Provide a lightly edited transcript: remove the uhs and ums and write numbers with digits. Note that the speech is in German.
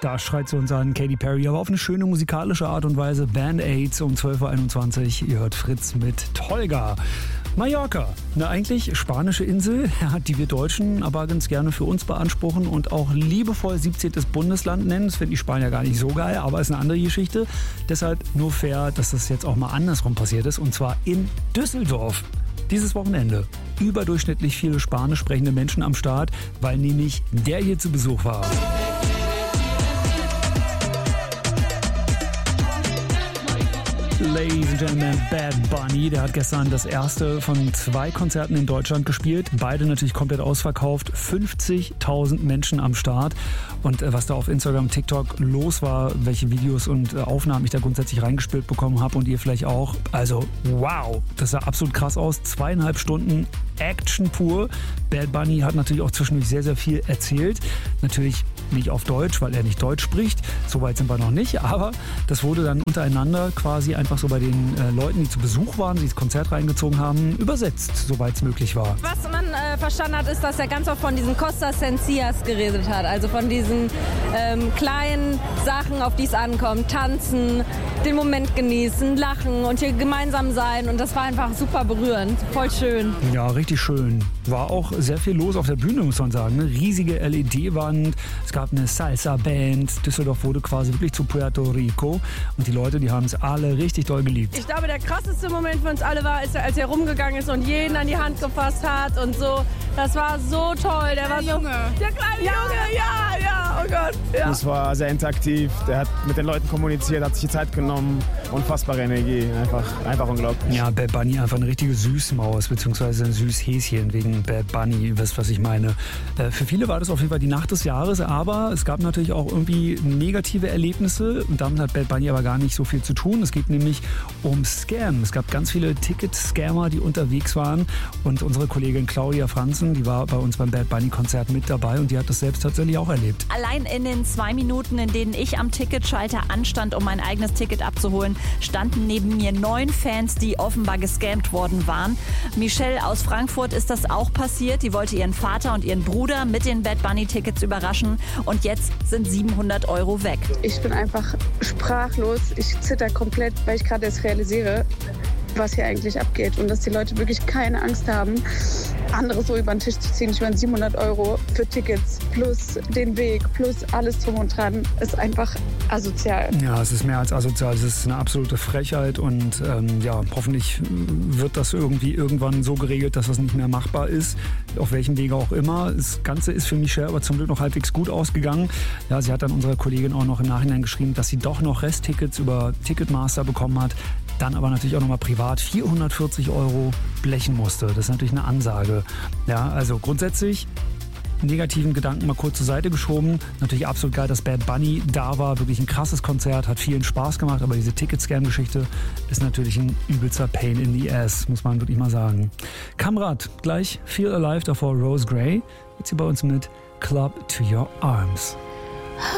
Da schreit sie uns an, Katy Perry, aber auf eine schöne musikalische Art und Weise. Band-Aids um 12.21 Uhr. Ihr hört Fritz mit Tolga. Mallorca, eine eigentlich spanische Insel, die wir Deutschen aber ganz gerne für uns beanspruchen und auch liebevoll 17. Bundesland nennen. Das finden die Spanier gar nicht so geil, aber ist eine andere Geschichte. Deshalb nur fair, dass das jetzt auch mal andersrum passiert ist, und zwar in Düsseldorf. Dieses Wochenende überdurchschnittlich viele spanisch sprechende Menschen am Start, weil nämlich der hier zu Besuch war. Ladies and Gentlemen, Bad Bunny, der hat gestern das erste von 2 Konzerten in Deutschland gespielt. Beide natürlich komplett ausverkauft. 50.000 Menschen am Start. Und was da auf Instagram, TikTok los war, welche Videos und Aufnahmen ich da grundsätzlich reingespielt bekommen habe und ihr vielleicht auch. Also wow, das sah absolut krass aus. 2,5 Stunden Action pur. Bad Bunny hat natürlich auch zwischendurch sehr, sehr viel erzählt. Natürlich nicht auf Deutsch, weil er nicht Deutsch spricht. So weit sind wir noch nicht. Aber das wurde dann untereinander quasi einfach so bei den Leuten, die zu Besuch waren, die das Konzert reingezogen haben, übersetzt, soweit es möglich war. Was man verstanden hat, ist, dass er ganz oft von diesen Costas Sencillas geredet hat. Also von diesen kleinen Sachen, auf die es ankommt. Tanzen, den Moment genießen, lachen und hier gemeinsam sein. Und das war einfach super berührend. Voll schön. Ja, richtig schön. War auch sehr viel los auf der Bühne, muss man sagen. Eine riesige LED-Wand. Es gab eine Salsa-Band. Düsseldorf wurde quasi wirklich zu Puerto Rico. Und die Leute, die haben es alle richtig doll geliebt. Ich glaube, der krasseste Moment für uns alle war, als er rumgegangen ist und jeden an die Hand gefasst hat und so. Das war so toll. Der war so Junge. Der kleine Junge, ja, oh Gott. Ja. Das war sehr interaktiv. Der hat mit den Leuten kommuniziert, hat sich die Zeit genommen. Unfassbare Energie. Einfach unglaublich. Ja, Bad Bunny einfach eine richtige Süßmaus, beziehungsweise ein Süßhäschen wegen Bad Bunny, wisst, was ich meine. Für viele war das auf jeden Fall die Nacht des Jahres, aber es gab natürlich auch irgendwie negative Erlebnisse und damit hat Bad Bunny aber gar nicht so viel zu tun. Es geht nämlich um Scam. Es gab ganz viele Ticket-Scammer, die unterwegs waren, und unsere Kollegin Claudia Franzen, die war bei uns beim Bad Bunny-Konzert mit dabei und die hat das selbst tatsächlich auch erlebt. Allein in den 2 Minuten, in denen ich am Ticketschalter anstand, um mein eigenes Ticket abzuholen, standen neben mir 9 Fans, die offenbar gescammt worden waren. Michelle aus Frankfurt ist das auch passiert. Die wollte ihren Vater und ihren Bruder mit den Bad Bunny-Tickets überraschen und jetzt sind 700 € weg. Ich bin einfach sprachlos. Ich zitter komplett, weil ich gerade erst realisiere, was hier eigentlich abgeht und dass die Leute wirklich keine Angst haben, andere so über den Tisch zu ziehen. Ich meine, 700 € für Tickets plus den Weg plus alles drum und dran ist einfach asozial. Ja, es ist mehr als asozial. Es ist eine absolute Frechheit und hoffentlich wird das irgendwann so geregelt, dass das nicht mehr machbar ist. Auf welchem Wege auch immer. Das Ganze ist für Michelle aber zum Glück noch halbwegs gut ausgegangen. Ja, sie hat dann unserer Kollegin auch noch im Nachhinein geschrieben, dass sie doch noch Resttickets über Ticketmaster bekommen hat. Dann aber natürlich auch nochmal privat 440 € blechen musste. Das ist natürlich eine Ansage. Ja, also grundsätzlich negativen Gedanken mal kurz zur Seite geschoben. Natürlich absolut geil, dass Bad Bunny da war. Wirklich ein krasses Konzert, hat vielen Spaß gemacht. Aber diese Ticket-Scam-Geschichte ist natürlich ein übelster Pain in the Ass, muss man wirklich mal sagen. Kamrat, gleich Feel Alive, davor Rose Gray. Jetzt hier bei uns mit Club to Your Arms.